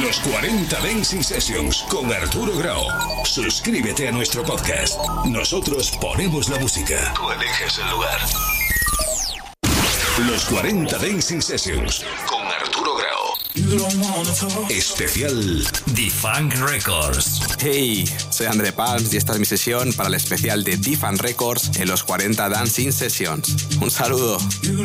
Los 40 Dancing Sessions con Arturo Grau. Suscríbete a nuestro podcast. Nosotros ponemos la música. Tú eliges el lugar. Los 40 Dancing Sessions con Arturo Grau. Especial D-Funk Records. Hey, soy André Palms y esta es mi sesión para el especial de D-Funk Records en los 40 Dancing Sessions. Un saludo.